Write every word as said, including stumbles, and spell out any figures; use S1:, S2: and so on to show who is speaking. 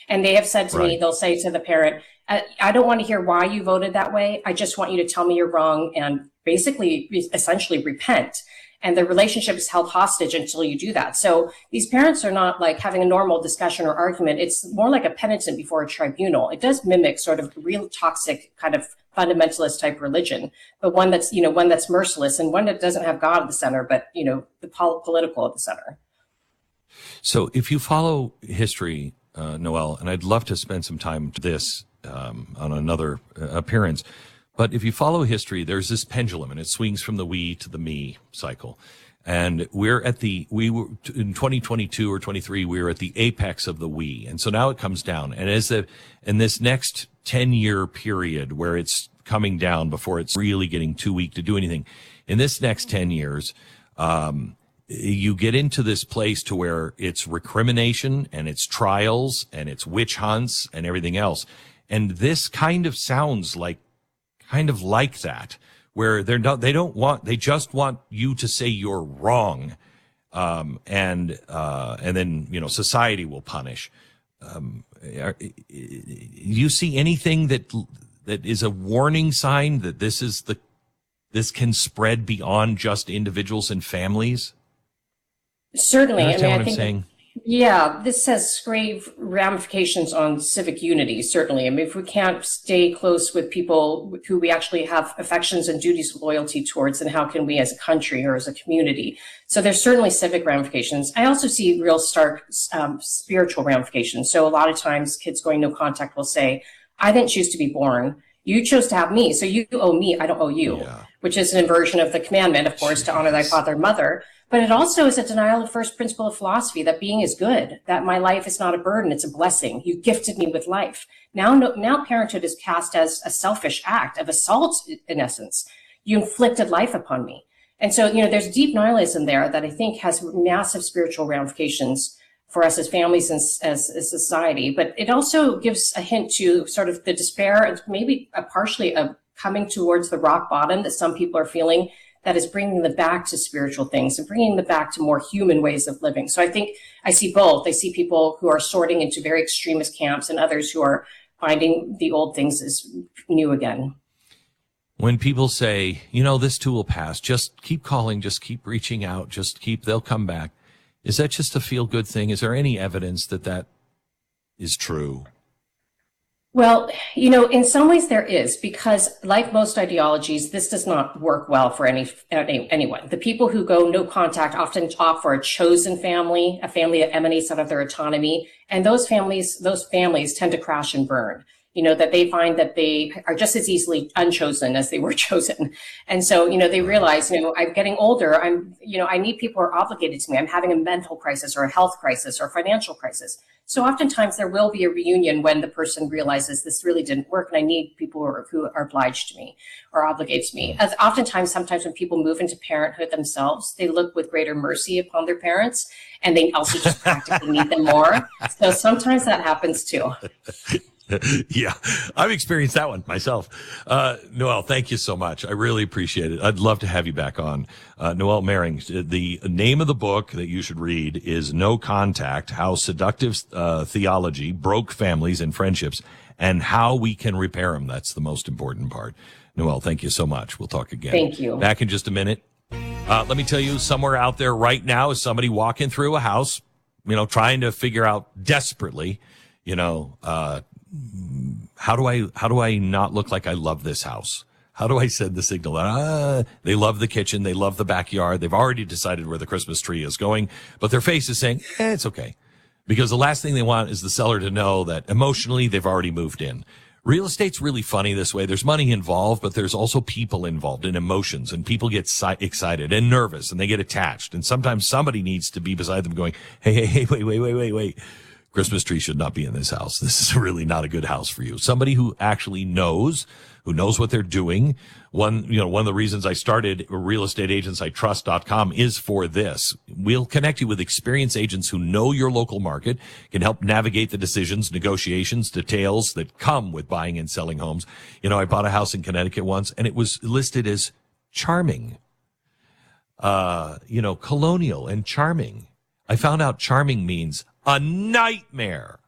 S1: And they have said to
S2: Right.
S1: me, they'll say to the parent, I, I don't want to hear why you voted that way. I just want you to tell me you're wrong and basically, essentially repent. And the relationship is held hostage until you do that. So these parents are not like having a normal discussion or argument. It's more like a penitent before a tribunal. It does mimic sort of real toxic kind of fundamentalist type religion, but one that's, you know, one that's merciless and one that doesn't have God at the center, but, you know, the pol- political at the center.
S2: So if you follow history, uh, Noelle, and I'd love to spend some time to this um, on another uh, appearance, but if you follow history, there's this pendulum and it swings from the we to the me cycle. And we're at the, we were in twenty twenty-two or twenty-three, we were at the apex of the we. And so now it comes down. And as the, in this next ten year period where it's coming down before it's really getting too weak to do anything, in this next ten years, um, you get into this place to where it's recrimination and it's trials and it's witch hunts and everything else. And this kind of sounds like, kind of like that, where they're not, they don't want, they just want you to say you're wrong. Um, and, uh, and then, you know, society will punish. Um, are, you see anything that, that is a warning sign that this is the, this can spread beyond just individuals and families?
S1: Certainly.
S2: You
S1: I
S2: understand
S1: mean,
S2: what
S1: I
S2: I'm
S1: think,
S2: saying?
S1: yeah, this has grave ramifications on civic unity, certainly. I mean, if we can't stay close with people who we actually have affections and duties of loyalty towards, then how can we as a country or as a community? So there's certainly civic ramifications. I also see real stark um, spiritual ramifications. So a lot of times kids going no contact will say, I didn't choose to be born. You chose to have me, so you owe me, I don't owe you,
S2: Yeah.
S1: which is an inversion of the commandment, of course,
S2: Jeez.
S1: to honor thy father and mother. But it also is a denial of first principle of philosophy, that being is good, that my life is not a burden, it's a blessing. You gifted me with life. Now, no, now parenthood is cast as a selfish act of assault, in essence. You inflicted life upon me. And so, you know, there's deep nihilism there that I think has massive spiritual ramifications for us as families and as a society. But it also gives a hint to sort of the despair and maybe a partially of coming towards the rock bottom that some people are feeling, that is bringing them back to spiritual things and bringing them back to more human ways of living. So I think I see both. I see people who are sorting into very extremist camps and others who are finding the old things as new again.
S2: When people say, you know, this too will pass, just keep calling, just keep reaching out, just keep, they'll come back. Is that just a feel-good thing? Is there any evidence that that is true?
S1: Well, you know, in some ways there is, because like most ideologies, this does not work well for any, any anyone. The people who go no contact often opt for a chosen family, a family that emanates out of their autonomy. And those families, those families tend to crash and burn. You know, that they find that they are just as easily unchosen as they were chosen. And so, you know, they realize, you know, I'm getting older. I'm, you know, I need people who are obligated to me. I'm having a mental crisis or a health crisis or a financial crisis. So oftentimes there will be a reunion when the person realizes this really didn't work and I need people who are, who are obliged to me or obligated to me. As oftentimes, sometimes when people move into parenthood themselves, they look with greater mercy upon their parents and they also just practically need them more. So sometimes that happens too.
S2: Yeah, I've experienced that one myself. Uh, Noelle, thank you so much. I really appreciate it. I'd love to have you back on. Uh, Noelle Mering, the name of the book that you should read is No Contact, How Seductive uh, Theology Broke Families and Friendships and How We Can Repair Them. That's the most important part. Noelle, thank you so much. We'll talk again.
S1: Thank you.
S2: Back in just a minute. Uh, let me tell you, somewhere out there right now is somebody walking through a house, you know, trying to figure out desperately, you know, uh, How do I, how do I not look like I love this house? How do I send the signal that, ah, they love the kitchen, they love the backyard, they've already decided where the Christmas tree is going, but their face is saying, eh, it's okay. Because the last thing they want is the seller to know that emotionally they've already moved in. Real estate's really funny this way. There's money involved, but there's also people involved and emotions, and people get si- excited and nervous and they get attached. And sometimes somebody needs to be beside them going, hey, hey, hey, wait, wait, wait, wait, wait. Christmas tree should not be in this house. This is really not a good house for you. Somebody who actually knows, who knows what they're doing. One, you know, one of the reasons I started real estate agents I trust dot com is for this. We'll connect you with experienced agents who know your local market, can help navigate the decisions, negotiations, details that come with buying and selling homes. You know, I bought a house in Connecticut once and it was listed as charming, uh, you know, colonial and charming. I found out charming means a nightmare.